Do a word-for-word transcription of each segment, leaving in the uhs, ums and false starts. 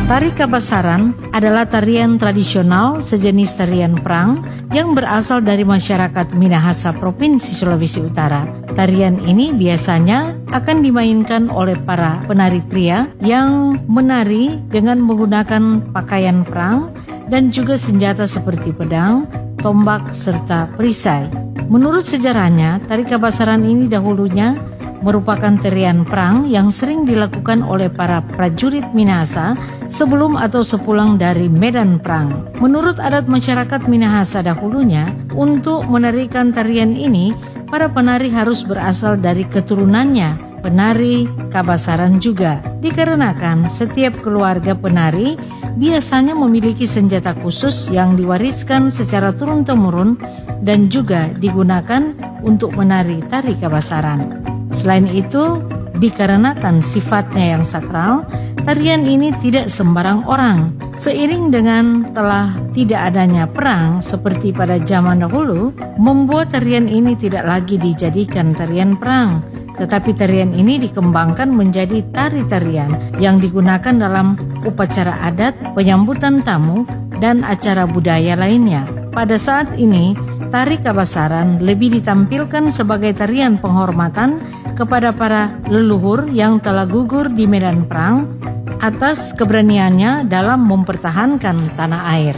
Tari Kabasaran adalah tarian tradisional sejenis tarian perang yang berasal dari masyarakat Minahasa Provinsi Sulawesi Utara. Tarian ini biasanya akan dimainkan oleh para penari pria yang menari dengan menggunakan pakaian perang dan juga senjata seperti pedang, tombak, serta perisai. Menurut sejarahnya, tari Kabasaran ini dahulunya merupakan tarian perang yang sering dilakukan oleh para prajurit Minahasa sebelum atau sepulang dari medan perang. Menurut adat masyarakat Minahasa dahulunya, untuk menarikan tarian ini, para penari harus berasal dari keturunannya, penari Kabasaran juga. Dikarenakan setiap keluarga penari biasanya memiliki senjata khusus yang diwariskan secara turun-temurun dan juga digunakan untuk menari tari Kabasaran. Selain itu, dikarenakan sifatnya yang sakral, tarian ini tidak sembarang orang. Seiring dengan telah tidak adanya perang seperti pada zaman dahulu, membuat tarian ini tidak lagi dijadikan tarian perang, tetapi tarian ini dikembangkan menjadi tari-tarian yang digunakan dalam upacara adat, penyambutan tamu, dan acara budaya lainnya. Pada saat ini, tari Kabasaran lebih ditampilkan sebagai tarian penghormatan kepada para leluhur yang telah gugur di medan perang atas keberaniannya dalam mempertahankan tanah air.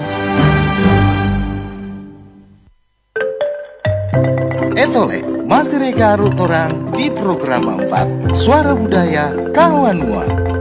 Etole, masih reka arut orang di program empat Suara Budaya Kawan Mua.